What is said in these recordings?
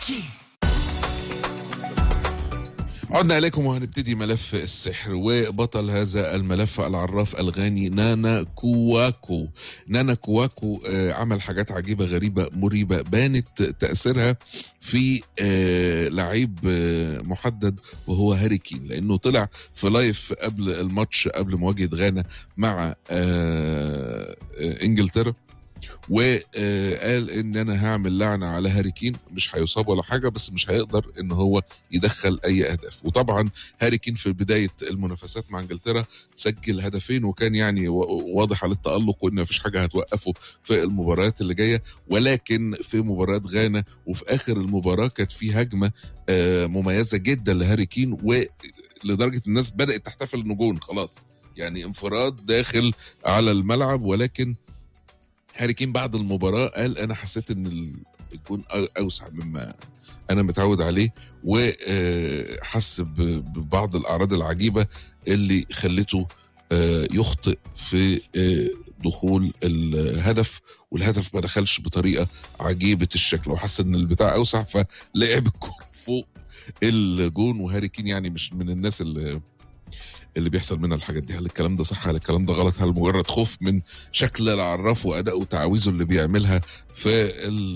عدنا إليكم وهنبتدي ملف السحر، وبطل هذا الملف العراف الغاني نانا كواكو. نانا كواكو عمل حاجات عجيبة غريبة مريبة بانت تأثيرها في لعيب محدد وهو هاري كين، لأنه طلع في لايف قبل الماتش قبل مواجهة غانا مع إنجلترا، وقال ان انا هعمل لعنه على هاري كين، مش هيصاب ولا حاجه بس مش هيقدر ان هو يدخل اي اهداف. وطبعا هاري كين في بدايه المنافسات مع انجلترا سجل هدفين، وكان يعني واضح على التالق وان مفيش حاجه هتوقفه في المباريات اللي جايه. ولكن في مباراه غانا وفي اخر المباراه كانت في هجمه مميزه جدا لهاري كين، ولدرجه الناس بدات تحتفل انه جون خلاص، يعني انفراد داخل على الملعب. ولكن هاري كين بعد المباراة قال أنا حسيت إن الجون أوسع مما أنا متعود عليه، وحس ببعض الأعراض العجيبة اللي خلته يخطئ في دخول الهدف، والهدف ما دخلش بطريقة عجيبة الشكل، وحس إن البتاع أوسع فلعب الكورة فوق الجون. وهاري كين يعني مش من الناس اللي بيحصل منها الحاجات دي. هل الكلام ده صح؟ هل الكلام ده غلط؟ هل مجرد خوف من شكل العراف وأداءه وتعاويذه اللي بيعملها في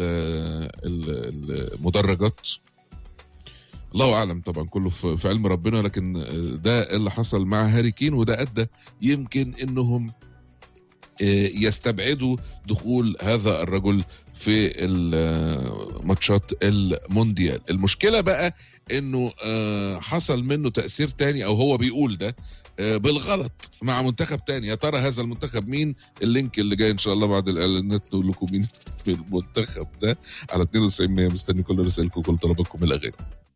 المدرجات؟ الله أعلم، طبعا كله في علم ربنا. لكن ده اللي حصل مع هاري كين، وده أدى يمكن إنهم يستبعدوا دخول هذا الرجل في ماتشات المونديال. المشكلة بقى انه حصل منه تأثير تاني، او هو بيقول ده بالغلط مع منتخب تاني. يا ترى هذا المنتخب مين؟ اللينك اللي جاي ان شاء الله بعد الاعلانات نقول لكم مين في المنتخب ده. على 92 مستني كل رسائلكم وكل طلباتكم الاغاني.